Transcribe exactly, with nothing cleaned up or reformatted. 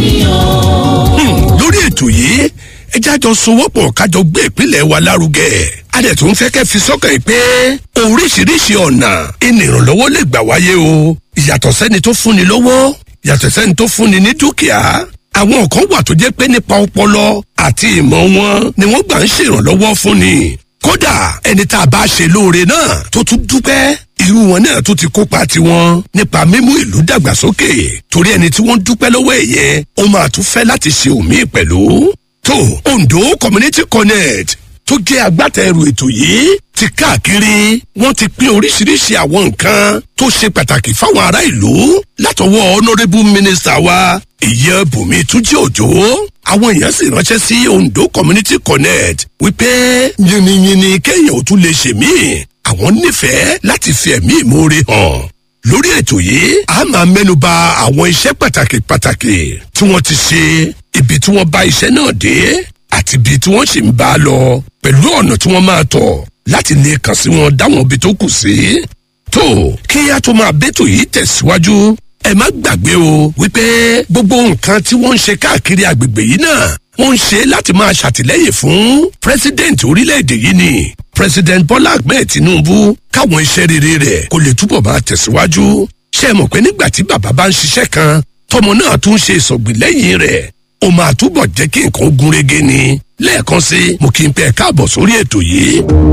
ni o. lórí ètò yìí ẹ jájọ sowọ́pọ̀ kájọ gbé ìpínlẹ̀ wa lárugẹ a dẹ̀ tún fẹ́ kẹ́ fi sọ́kàn pé oríṣiríṣi ọ̀nà ìnìrànlọ́wọ́ lè gbà wáyé o ìyàtọ̀ sẹ́ni tó fúnni lọ́wọ́ yàtọ̀ sẹ́ni tó fúnni ní dúkìá àwọn kan wà tó jẹ́ pé nípa ọpọlọ àti ìmọ̀ wọn ni wọ́n gbà ń ṣèrànlọ́wọ́ fúnni kódà ẹni tá a bá ṣe lóore náà tó tún dúpẹ́ irú wọn náà tó ti kópa tiwọn nípa mímú ìlú dàgbàsókè torí ẹni tí wọ́n dúpẹ́ lọ́wọ́ ẹ̀yẹ ó máa tún fẹ́ láti ṣe òmíì pẹ̀lú tó Ondo Community Connect tó jẹ́ agbátẹrù ètò yìí ti káàkiri wọ́n ti pín oríṣiríṣi àwọn nǹkan tó ṣe pàtàkì fáwọn ará ìlú látọwọ́ honourable minister wa ìyẹ́ Bùnmi Túnjí Òjó àwọn èèyàn sì ránṣẹ́ sí Ondo Community Connect wípé yìnyínyìnyín kéèyàn ò tún lè ṣe míì àwọn nífẹ̀ẹ́ láti fi ẹ̀mí ìmoore hàn lórí ètò yìí a máa mẹ́nuba àwọn iṣẹ́ pàtàkì pàtàkì tí wọ́n ti ṣe ibi tí wọ́n bá iṣẹ́ náà dé àti ibi tí wọ́n sì ń bá a lọ pẹ̀lú ọ̀nà tí wọ́n máa tọ̀ láti lè kàn sí wọn dáwọn ibi tó kù sí. tó kí a tó máa bẹ́tò yìí tẹ̀síwájú ẹ má gbàgbé o wípé gbogbo nǹkan tí wọ́n ń ṣe káàkiri àgbègbè yìí náà wọ́n ń ṣe láti máa ṣàtìlẹ́yìn fún president orílẹ̀-èdè yìí ni president Bọ́lá Ahmed Tinubu káwọn iṣẹ́ rere rẹ̀ kó lè túbọ̀ máa tẹ̀síwájú ṣé ẹ mọ̀ pé nígbà tí bàbá bá ń ṣiṣẹ́ kan tọmọ náà tún ṣe ìsọ̀gbìn lẹ́yìn rẹ̀ ó máa túbọ̀ jẹ́ kí nǹkan gúnrégé ni lẹ́ẹ̀kan sí mo kí n pẹ́ káàbọ̀ sórí ètò yìí.